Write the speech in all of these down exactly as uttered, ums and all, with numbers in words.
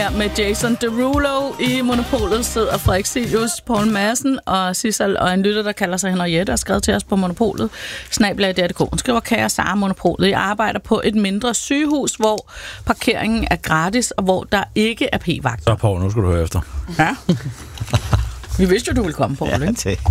Med Jason Derulo i Monopolet sidder Frederik Silius, Poul Madsen og Sissel, og en lytter, der kalder sig Henriette, og skrevet til os på Monopolet. Snabel-a punktum d k. Hun skriver, kære Sara Monopolet, jeg arbejder på et mindre sygehus, hvor parkeringen er gratis, og hvor der ikke er p-vagter. Så Poul, nu skal du høre efter. Ja. Vi vidste jo, du ville komme, Poul, ikke? Ja,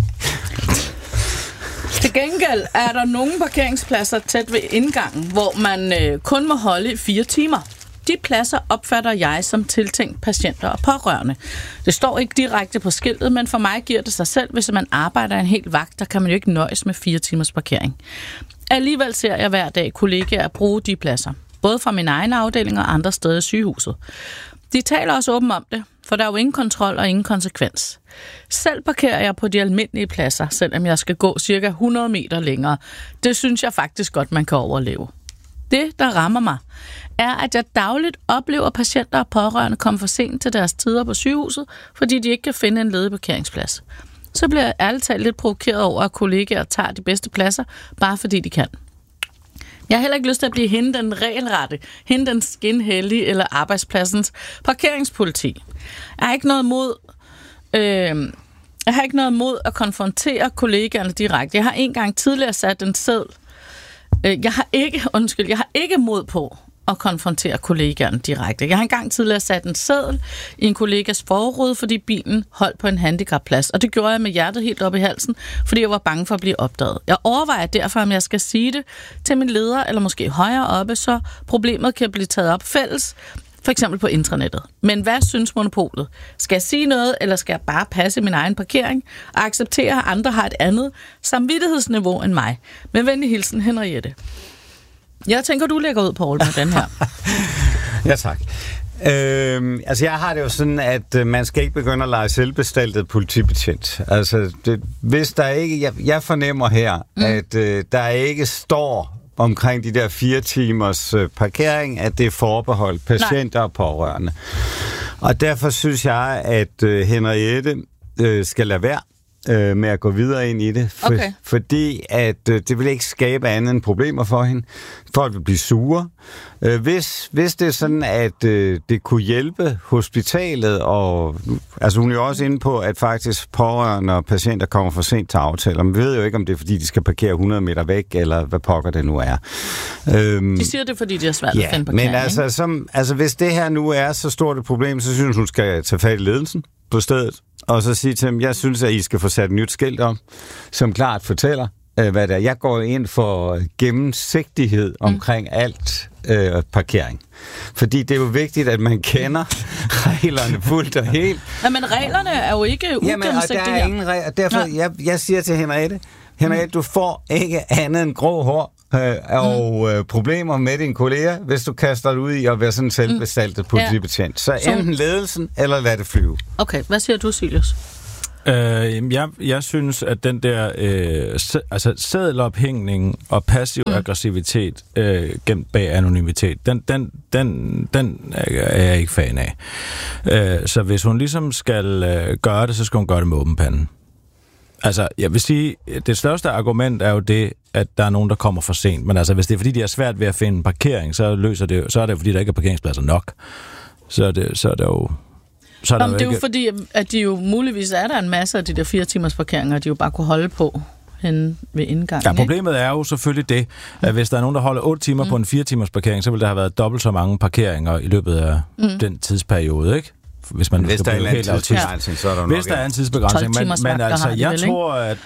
Til gengæld er der nogle parkeringspladser tæt ved indgangen, hvor man øh, kun må holde i fire timer. De pladser opfatter jeg som tiltænkt patienter og pårørende. Det står ikke direkte på skiltet, men for mig giver det sig selv, hvis man arbejder en hel vagt, der kan man jo ikke nøjes med fire timers parkering. Alligevel ser jeg hver dag kollegaer bruge de pladser, både fra min egen afdeling og andre steder i sygehuset. De taler også åbent om det, for der er jo ingen kontrol og ingen konsekvens. Selv parkerer jeg på de almindelige pladser, selvom jeg skal gå cirka hundrede meter længere. Det synes jeg faktisk godt, man kan overleve. Det, der rammer mig, er, at jeg dagligt oplever patienter og pårørende komme for sent til deres tider på sygehuset, fordi de ikke kan finde en ledig parkeringsplads. Så bliver jeg ærligt talt lidt provokeret over, at kollegaer tager de bedste pladser, bare fordi de kan. Jeg har heller ikke lyst til at blive hende den regelrette, hende den skinhellige eller arbejdspladsens parkeringspoliti. Jeg har ikke noget mod... Øh, jeg har ikke noget mod at konfrontere kollegaerne direkte. Jeg har engang tidligere sat en seddel. Jeg har ikke, undskyld, jeg har ikke mod på at konfrontere kollegaerne direkte. Jeg har engang tidligere sat en seddel i en kollegas forrude, fordi bilen holdt på en handicapplads, og det gjorde jeg med hjertet helt op i halsen, fordi jeg var bange for at blive opdaget. Jeg overvejer derfor, om jeg skal sige det til min leder, eller måske højere oppe, så problemet kan blive taget op fælles, for eksempel på intranettet. Men hvad synes Monopolet? Skal jeg sige noget, eller skal jeg bare passe min egen parkering og acceptere, at andre har et andet samvittighedsniveau end mig? Med venlig hilsen, Henriette. Jeg tænker, du lægger ud, Poul, med den her. Ja, tak. Øhm, altså, jeg har det jo sådan, at øh, man skal ikke begynde at lege selvbestaltet politibetjent. Altså, det, hvis der ikke... Jeg, jeg fornemmer her, mm. at øh, der ikke står omkring de der fire timers øh, parkering, at det er forbeholdt patienter Nej. og pårørende. Og derfor synes jeg, at øh, Henriette øh, skal lade være øh, med at gå videre ind i det, for, okay. fordi at øh, det vil ikke skabe andet end problemer for hende. Folk vil blive sure. Øh, hvis, hvis det er sådan, at øh, det kunne hjælpe hospitalet, og altså hun er jo også inde på, at faktisk pårørende og patienter kommer for sent til aftaler. Man ved jo ikke, om det er, fordi de skal parkere hundrede meter væk, eller hvad pokker det nu er. Øhm, de siger det, fordi de er svært ja, at finde parkering. Men altså, som, altså, hvis det her nu er så stort et problem, så synes hun skal tage fat i ledelsen på stedet, og så sige til dem, jeg synes, at I skal få sat et nyt skilt om, som klart fortæller, øh, hvad det er. Jeg går ind for gennemsigtighed omkring mm. alt øh, parkering. Fordi det er jo vigtigt, at man kender reglerne fuldt og helt. Ja, men reglerne er jo ikke ugennemsigtige. Jamen, og der er ingen regler. Derfor, jeg, jeg siger til Henriette, Henriette, mm. du får ikke andet end grå hår øh, og mm. øh, problemer med dine kolleger, hvis du kaster dig ud i at være sådan en selvbestaltet politibetjent. Så enten ledelsen, eller lad det flyve. Okay, hvad siger du, Silius? Øh, jeg, jeg synes, at den der øh, sæ, altså sædelophængning og passiv mm. aggressivitet øh, gemt bag anonymitet, den, den, den, den er jeg ikke fan af. Øh, så hvis hun ligesom skal øh, gøre det, så skal hun gøre det med åben pande. Altså, jeg vil sige, det største argument er jo det, at der er nogen, der kommer for sent. Men altså, hvis det er fordi, de har svært ved at finde en parkering, så løser det, så er det jo fordi, der ikke er parkeringspladser nok. Så er det, så er det jo... Så er Jamen, der det er jo ikke... fordi, at de jo muligvis er der en masse af de der fire timers parkeringer, de jo bare kunne holde på henne ved indgangen. Ja, problemet er jo selvfølgelig det, at hvis der er nogen, der holder otte timer mm. på en fire timers parkering, så vil der have været dobbelt så mange parkeringer i løbet af mm. den tidsperiode, ikke? Hvis man hvis der er en tidsbegrænsning, så er der Hvis der er en tidsbegrænsning, men, men altså, jeg tror, at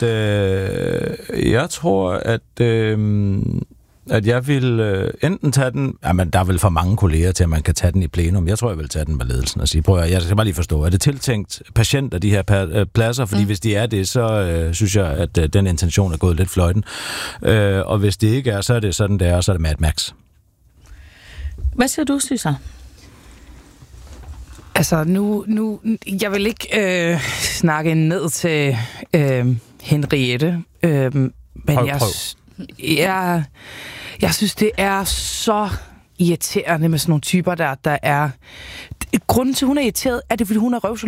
øh, jeg tror, at øh, at jeg vil øh, enten tage den, jamen der er vel for mange kolleger til, at man kan tage den i plenum. Jeg tror, jeg vil tage den med ledelsen og sige, prøv at, jeg skal bare lige forstå, er det tiltænkt patienter, de her pa- pladser? Fordi mm. hvis de er det, så øh, synes jeg, at øh, den intention er gået lidt fløjten. Øh, og hvis det ikke er, så er det sådan, det er, og så er det Mad Max. Hvad siger du, Sissel? Altså, nu, nu, jeg vil ikke øh, snakke ned til øh, Henriette, øh, men prøv, jeg, prøv. jeg, jeg synes, det er så irriterende med sådan nogle typer, der, der er... Grunden til, hun er irriteret, er det, fordi hun er røvselu.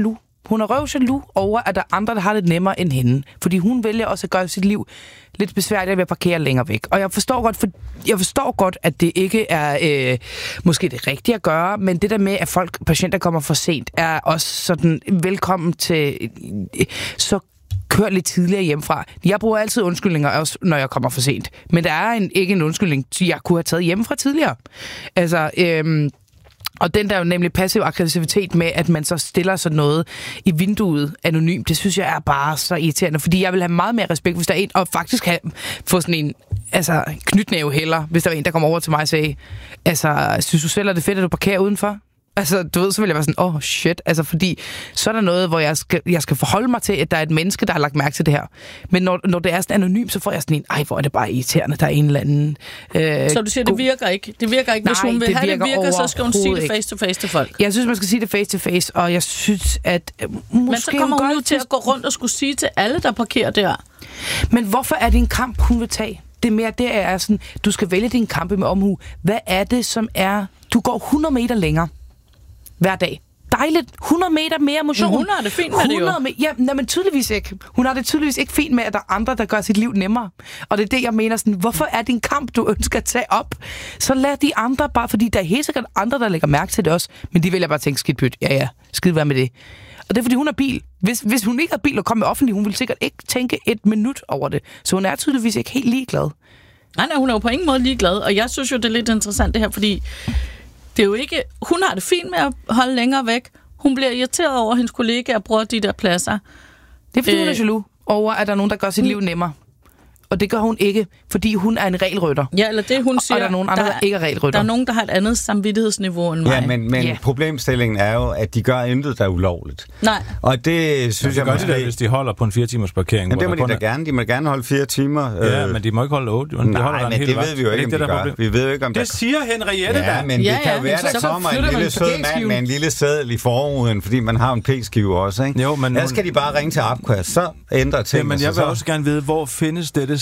Hun er røvjaloux over, at der er andre, der har det nemmere end hende. Fordi hun vælger også at gøre sit liv lidt besværligt ved at parkere længere væk. Og jeg forstår godt, for, jeg forstår godt at det ikke er øh, måske det rigtige at gøre, men det der med, at folk, patienter kommer for sent, er også sådan velkommen til øh, så kør lidt tidligere hjemmefra. Jeg bruger altid undskyldninger, også når jeg kommer for sent. Men der er en, ikke en undskyldning, jeg kunne have taget hjemmefra tidligere. Altså, øhm, og den der jo nemlig passiv aggressivitet med, at man så stiller sådan noget i vinduet anonymt, det synes jeg er bare så irriterende, fordi jeg vil have meget mere respekt, hvis der er en, og faktisk have, få sådan en altså, knytnæve heller, hvis der var en, der kom over til mig og sagde, altså, synes du selv, at det er fedt, at du parkerer udenfor? Altså, du ved, så vil jeg være sådan, åh, oh, shit. Altså, fordi så er der noget, hvor jeg skal, jeg skal forholde mig til, at der er et menneske, der har lagt mærke til det her. Men når, når det er sådan anonymt, så får jeg sådan en, ej, hvor er det bare irriterende, der er en eller anden... Øh, så du siger, det virker ikke? Det virker ikke. Hvis Nej, hun vil det have virker det virker, så skal hun sige det face to face til folk. Jeg synes, man skal sige det face to face, og jeg synes, at... Øh, måske Men så kommer hun, hun jo til at gå rundt og skulle sige til alle, der parkerer der. Men hvorfor er det en kamp, hun vil tage? Det er mere, det er sådan, du skal vælge din kampe med omhu. Hvad er det, som er... Du går hundrede meter længere hver dag. Dejligt. hundrede meter mere motion. Men hun har det fint med det jo. Me- ja, nej, men tydeligvis ikke. Hun har det tydeligvis ikke fint med, at der er andre, der gør sit liv nemmere. Og det er det, jeg mener sådan, hvorfor er det en kamp, du ønsker at tage op? Så lad de andre bare, fordi der er helt sikkert andre, der lægger mærke til det også. Men de vil jeg bare tænke, skidt pyt. Ja, ja, skid være med det. Og det er, fordi hun har bil. Hvis, hvis hun ikke har bil og kommer med offentlig, hun vil sikkert ikke tænke et minut over det. Så hun er tydeligvis ikke helt ligeglad. Nej, nej, hun er jo på ingen måde ligeglad. Og jeg synes jo, det er lidt interessant det her, fordi det er jo ikke... Hun har det fint med at holde længere væk. Hun bliver irriteret over, at hendes kollegaer bruger de der pladser. Det er, fordi øh, hun er jaloux over, at der er nogen, der gør sit liv nemmere. Og det gør hun ikke, fordi hun er en regelrytter. Ja, eller det, hun siger... Og der er nogen andre, der, der ikke er regelrytter. Der er nogen, der har et andet samvittighedsniveau end mig. Ja, men, men yeah. problemstillingen er jo, at de gør intet, der er ulovligt. Nej. Og det synes ja, jeg gør måske... de der, hvis de holder på en fire timers parkering. Men det må de da er... gerne. De må gerne holde fire timer. Ja, øh... men de må ikke holde otte. De Nej, holder men det ved vi jo ikke, om de gør. Vi ved jo ikke, om det der... siger Henriette ja, da. men ja, det kan ja, jo være, så, der så kommer en lille sød mand med en lille seddel i forruden, fordi man har en p-skive også, ikke? Jo, men... Der skal de bare ringe til Apquas, så ændrer tingene. Men jeg vil også gerne vide, hvor findes dette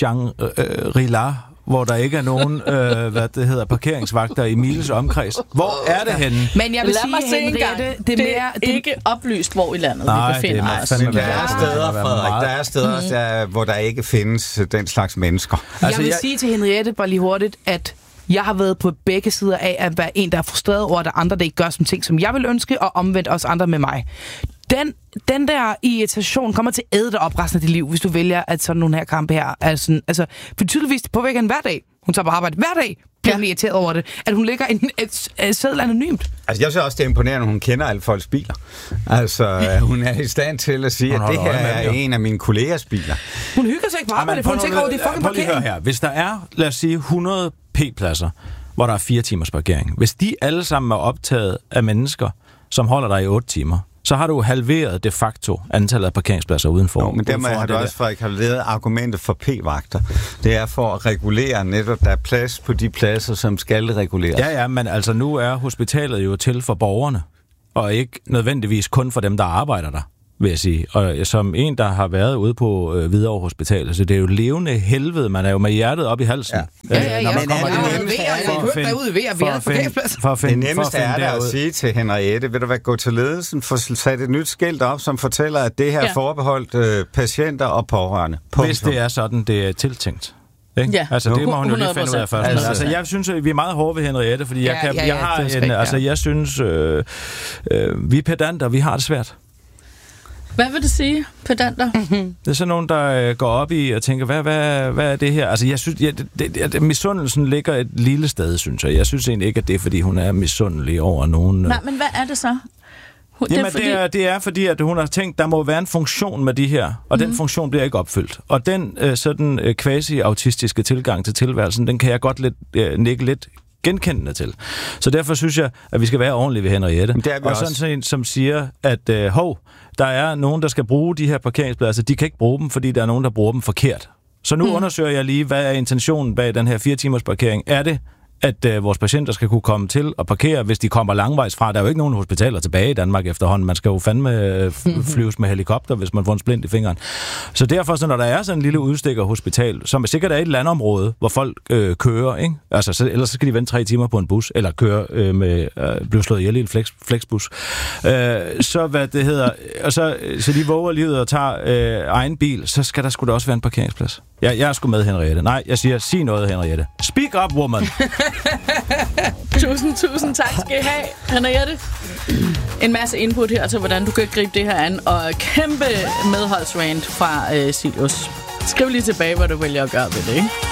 Shangri-La, hvor der ikke er nogen øh, hvad det hedder, parkeringsvagter i miles omkreds. Hvor er det henne? Men jeg vil Lad sige, mig se Henriette, det, det, det er mere, det... ikke oplyst, hvor i landet Nej, vi befinder os. Der være. er steder, Frederik, der er steder, mm. der, hvor der ikke findes den slags mennesker. Jeg altså, vil jeg... sige til Henriette, bare lige hurtigt, at jeg har været på begge sider af at være en, der er frustreret over, at der er andre, der ikke gør som ting, som jeg vil ønske, og omvendt også andre med mig. Den, den der irritation kommer til at æde dig op resten af dit liv, hvis du vælger, at sådan nogle her kampe her er sådan, altså, for tydeligvis påvirker hende hver dag. Hun tager på arbejde hver dag, bliver ja. hun irriteret over det, at hun lægger en, et, et seddel anonymt. Altså, jeg synes også, det er imponerende, at hun kender alle folks biler. Altså, hun er i stand til at sige, at det her er en af mine kollegers biler. Hun hygger sig ikke på arbejde, for hun tænker over, det er fucking parkering. Her. Hvis der er, lad os sige, hundrede p-pladser, hvor der er fire timers parkering, hvis de alle sammen er optaget af mennesker, som holder dig i otte timer, så har du halveret de facto antallet af parkeringspladser udenfor. Jo, men dermed har du også, Frederik, halveret argumentet for p-vagter. Det er for at regulere netop, der er plads på de pladser, som skal reguleres. Ja, ja, men altså nu er hospitalet jo til for borgerne, og ikke nødvendigvis kun for dem, der arbejder der, vil jeg sige. Og som en, der har været ude på øh, Hvidovre Hospitalet, så det er jo levende helvede. Man er jo med hjertet op i halsen. Ja, ja, ja. ja. Men er det nemmeste det nemmeste er der at sige til Henriette, vil du hvad, gå til ledelsen, få sat et nyt skilt op, som fortæller, at det her er forbeholdt øh, patienter og pårørende. Hvis det er sådan, det er tiltænkt. Ikke? Ja, altså det må hun jo lige finde ud af først. Altså, altså jeg synes, at vi er meget hårde ved Henriette, fordi jeg, kan, ja, ja, ja, jeg har en, ja. altså jeg synes, øh, øh, vi er pedanter, vi har det svært. Hvad vil det sige, pedanter? Mm-hmm. Det er sådan nogen, der øh, går op i og tænker, hvad, hvad, hvad er det her? Altså, jeg synes, ja, det, det, det, misundelsen ligger et lille sted, synes jeg. Jeg synes egentlig ikke, at det er, fordi hun er misundelig over nogen. Nej, men hvad er det så? Hun, Jamen, det er, fordi... Det, er, det er fordi, at hun har tænkt, der må være en funktion med de her, og mm-hmm. den funktion bliver ikke opfyldt. Og den øh, sådan øh, quasi-autistiske tilgang til tilværelsen, den kan jeg godt lidt, øh, nikke lidt genkendende til. Så derfor synes jeg, at vi skal være ordentlige ved Henriette. Og sådan også. En, som siger, at øh, hov, der er nogen, der skal bruge de her parkeringspladser. De kan ikke bruge dem, fordi der er nogen, der bruger dem forkert. Så nu mm. undersøger jeg lige, hvad er intentionen bag den her fire timers parkering. Er det at øh, vores patienter skal kunne komme til at parkere, hvis de kommer langvejs fra. Der er jo ikke nogen hospitaler tilbage i Danmark efterhånden. Man skal jo fandme øh, flyves med helikopter, hvis man får en splint i fingeren. Så derfor, så når der er sådan en lille udstikkerhospital, som er sikkert er et landområde, hvor folk øh, kører, ikke? Altså, så, ellers så skal de vente tre timer på en bus, eller køre øh, med, øh, blive slået ihjel i en flex, flexbus. Øh, så hvad det hedder, og så, så de våger livet og tager øh, egen bil, så skal der sgu da også være en parkeringsplads. Jeg, jeg er sgu med, Henriette. Nej, jeg siger, sig noget, Henriette. Speak up, woman! Tusind, tusind tak skal I have, Henriette. En masse input her til, hvordan du kan gribe det her an, og kæmpe medholdsrand fra øh, Silius. Skriv lige tilbage, hvad du vælger at gøre ved det, ikke?